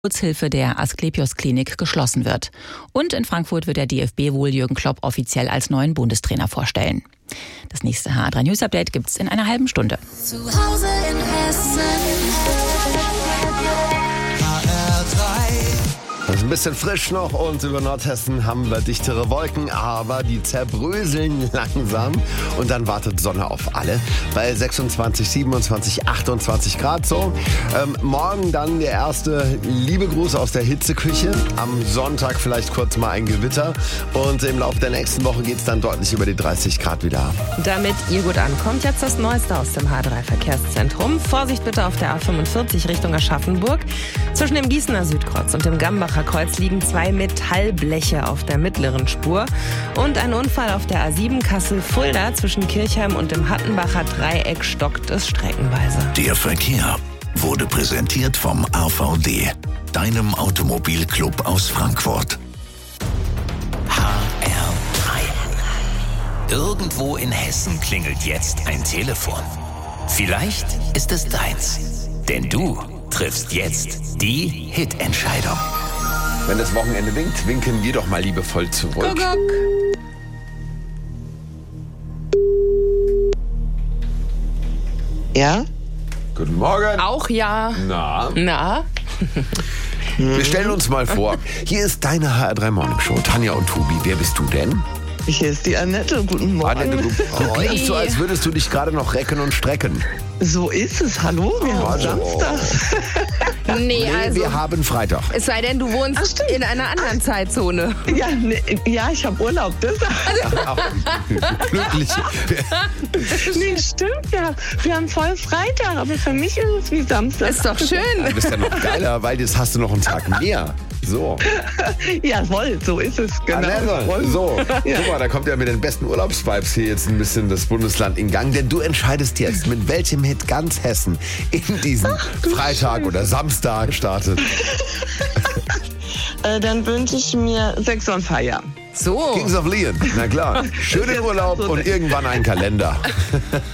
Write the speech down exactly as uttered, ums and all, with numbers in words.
Geburtshilfe der Asklepios-Klinik geschlossen wird. Und in Frankfurt wird der D F B wohl Jürgen Klopp offiziell als neuen Bundestrainer vorstellen. Das nächste H A drei News Update gibt's in einer halben Stunde. Zu Hause in Hessen. Es ist ein bisschen frisch noch und über Nordhessen haben wir dichtere Wolken, aber die zerbröseln langsam und dann wartet Sonne auf alle bei sechsundzwanzig, siebenundzwanzig, achtundzwanzig Grad so. Ähm, morgen dann der erste liebe Gruß aus der Hitzeküche. Am Sonntag vielleicht kurz mal ein Gewitter und im Laufe der nächsten Woche geht es dann deutlich über die dreißig Grad wieder. Damit ihr gut ankommt, jetzt das Neueste aus dem H drei Verkehrszentrum. Vorsicht bitte auf der A fünfundvierzig Richtung Aschaffenburg. Zwischen dem Gießener Südkreuz und dem Gambacher Kreuz liegen zwei Metallbleche auf der mittleren Spur. Und ein Unfall auf der A sieben Kassel-Fulda zwischen Kirchheim und dem Hattenbacher Dreieck stockt es streckenweise. Der Verkehr wurde präsentiert vom A V D, deinem Automobilclub aus Frankfurt. H R drei. Irgendwo in Hessen klingelt jetzt ein Telefon. Vielleicht ist es deins. Denn du triffst jetzt die Hitentscheidung. Wenn das Wochenende winkt, winken wir doch mal liebevoll zurück. Kuckuck. Ja? Guten Morgen. Auch ja. Na? Na? Wir stellen uns mal vor, hier ist deine H R drei Morning Show. Tanja und Tobi, wer bist du denn? Hier ist die Annette. Guten Morgen. Annette, du, du klingst so, als würdest du dich gerade noch recken und strecken. So ist es. Hallo, wir haben Also, Samstag. Nee, Nee, also. wir haben Freitag. Es sei denn, du wohnst Ach, stimmt. in einer anderen Zeitzone. Ja, ne, ja, ich habe Urlaub. Das Ach, glücklich. nee, stimmt ja. Wir haben voll Freitag, aber für mich ist es wie Samstag. Ist doch schön. Du bist ja noch geiler, weil jetzt hast du noch einen Tag mehr. So. Jawohl, so ist es. Genau. Annette, so, Ja. guck mal, da kommt ja mit den besten Urlaubsvibes hier jetzt ein bisschen das Bundesland in Gang. Denn du entscheidest jetzt, mit welchem Hit ganz Hessen in diesen Freitag oder Samstag startet. Äh, dann wünsche ich mir Sex on Fire. So. Kings of Leon, na klar. Schönen Urlaub und irgendwann einen Kalender.